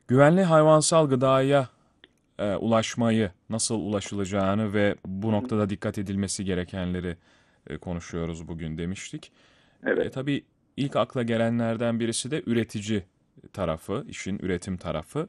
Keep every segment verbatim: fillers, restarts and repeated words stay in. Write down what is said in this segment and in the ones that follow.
Güvenli hayvansal gıdaya e, ulaşmayı, nasıl ulaşılacağını ve bu Hı hı. noktada dikkat edilmesi gerekenleri e, konuşuyoruz bugün demiştik. E, Evet. tabii ilk akla gelenlerden birisi de üretici tarafı, işin üretim tarafı.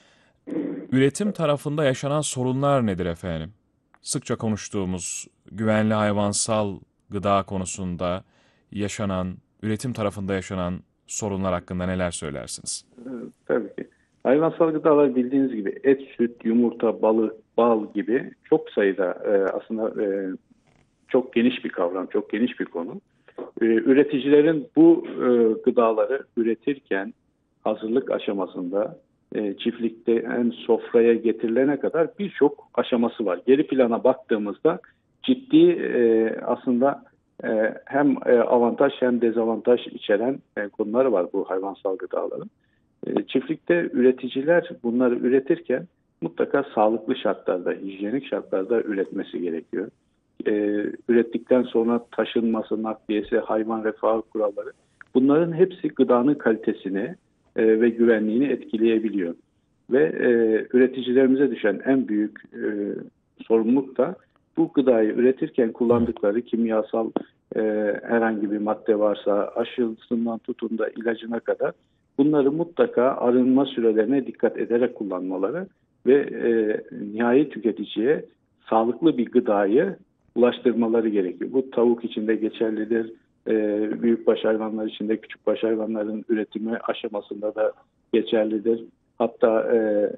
Üretim tarafında yaşanan sorunlar nedir efendim? Sıkça konuştuğumuz güvenli hayvansal gıda konusunda yaşanan, üretim tarafında yaşanan sorunlar hakkında neler söylersiniz? Ee, tabii ki. Hayvansal gıdalar bildiğiniz gibi et, süt, yumurta, balık, bal gibi çok sayıda e, aslında e, çok geniş bir kavram, çok geniş bir konu. E, üreticilerin bu e, gıdaları üretirken hazırlık aşamasında e, çiftlikte en sofraya getirilene kadar birçok aşaması var. Geri plana baktığımızda ciddi e, aslında e, hem e, avantaj hem dezavantaj içeren e, konular var bu hayvansal gıdaların. E, çiftlikte üreticiler bunları üretirken mutlaka sağlıklı şartlarda, hijyenik şartlarda üretmesi gerekiyor. E, Ürettikten sonra taşınması, nakliyesi, hayvan refahı kuralları bunların hepsi gıdanın kalitesini e, ve güvenliğini etkileyebiliyor. Ve e, üreticilerimize düşen en büyük e, sorumluluk da bu gıdayı üretirken Evet. kullandıkları kimyasal e, herhangi bir madde varsa aşısından tutun da ilacına kadar bunları mutlaka arınma sürelerine dikkat ederek kullanmaları ve e, nihai tüketiciye sağlıklı bir gıdayı ulaştırmaları gerekiyor. Bu tavuk için de geçerlidir. E, büyükbaş hayvanlar için de küçükbaş hayvanların üretimi aşamasında da geçerlidir. Hatta e,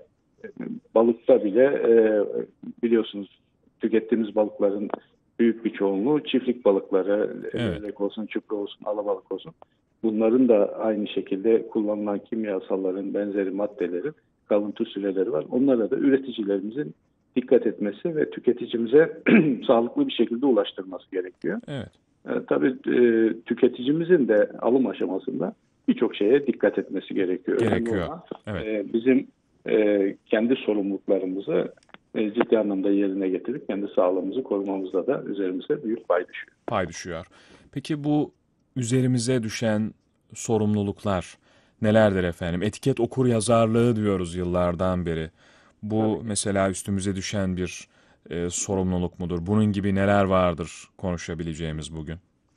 balıkta bile e, biliyorsunuz tükettiğimiz balıkların büyük bir çoğunluğu çiftlik balıkları, Evet. levrek olsun, çupra olsun, alabalık olsun. Bunların da aynı şekilde kullanılan kimyasalların benzeri maddelerin kalıntı süreleri var. Onlara da üreticilerimizin dikkat etmesi ve tüketicimize sağlıklı bir şekilde ulaştırması gerekiyor. Evet. E, tabii e, tüketicimizin de alım aşamasında birçok şeye dikkat etmesi gerekiyor. Önemli Gerekiyor. olan Evet. e, bizim e, kendi sorumluluklarımızı e, ciddi anlamda yerine getirip kendi sağlığımızı korumamızda da üzerimize büyük pay düşüyor. Pay düşüyor. Peki bu üzerimize düşen sorumluluklar nelerdir efendim? Etiket okur yazarlığı diyoruz yıllardan beri. Tabii Bu ki. mesela üstümüze düşen bir e, sorumluluk mudur? Bunun gibi neler vardır konuşabileceğimiz bugün?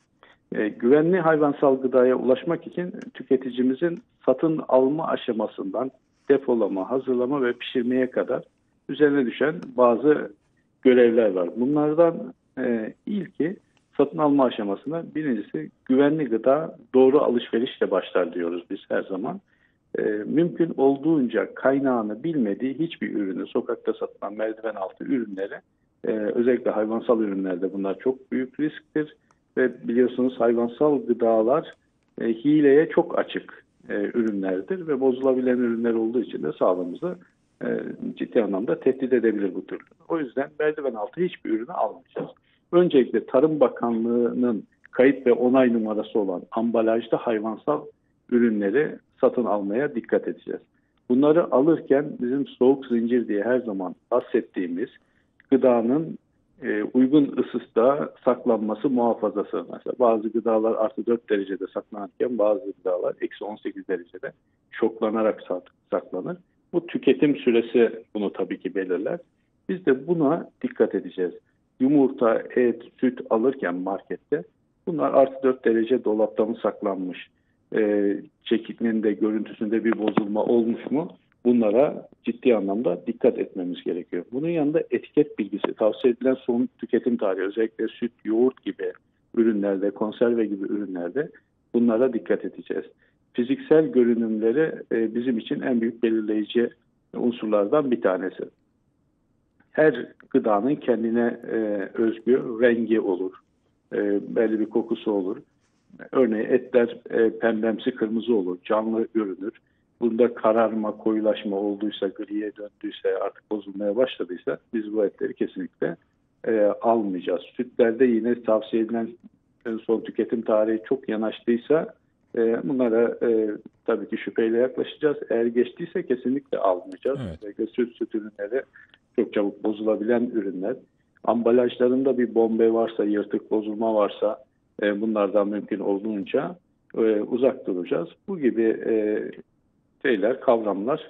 E, güvenli hayvansal gıdaya ulaşmak için tüketicimizin satın alma aşamasından depolama, hazırlama ve pişirmeye kadar üzerine düşen bazı görevler var. Bunlardan e, ilki satın alma aşamasında birincisi güvenli gıda doğru alışverişle başlar diyoruz biz her zaman. E, mümkün olduğunca kaynağını bilmediği hiçbir ürünü sokakta satılan merdiven altı ürünleri e, özellikle hayvansal ürünlerde bunlar çok büyük risktir ve biliyorsunuz hayvansal gıdalar e, hileye çok açık e, ürünlerdir ve bozulabilen ürünler olduğu için de sağlığımızı e, ciddi anlamda tehdit edebilir bu türlü. O yüzden merdiven altı hiçbir ürünü almayacağız. Öncelikle Tarım Bakanlığı'nın kayıt ve onay numarası olan ambalajda hayvansal ürünleri satın almaya dikkat edeceğiz. Bunları alırken bizim soğuk zincir diye her zaman bahsettiğimiz gıdanın e, uygun ısıda saklanması muhafazası. Mesela bazı gıdalar artı dört derecede saklanırken bazı gıdalar eksi on sekiz derecede şoklanarak saklanır. Bu tüketim süresi bunu tabii ki belirler. Biz de buna dikkat edeceğiz. Yumurta, et, süt alırken markette bunlar artı dört derece dolapta mı saklanmış? E, çekiminde, görüntüsünde bir bozulma olmuş mu? Bunlara ciddi anlamda dikkat etmemiz gerekiyor. Bunun yanında etiket bilgisi, tavsiye edilen son tüketim tarihi, özellikle süt, yoğurt gibi ürünlerde, konserve gibi ürünlerde bunlara dikkat edeceğiz. Fiziksel görünümleri e, bizim için en büyük belirleyici unsurlardan bir tanesi. Her gıdanın kendine e, özgü rengi olur, e, belli bir kokusu olur. Örneğin etler e, pembemsi kırmızı olur, canlı görünür. Bunda kararma, koyulaşma olduysa, griye döndüyse, artık bozulmaya başladıysa biz bu etleri kesinlikle e, almayacağız. Sütlerde yine tavsiye edilen en son tüketim tarihi çok yanaştıysa e, bunlara e, tabii ki şüpheyle yaklaşacağız. Eğer geçtiyse kesinlikle almayacağız. Evet. Özellikle süt, süt ürünleri çok çabuk bozulabilen ürünler. Ambalajlarında bir bombe varsa, yırtık bozulma varsa e, bunlardan mümkün olduğunca e, uzak duracağız. Bu gibi e, şeyler, kavramlar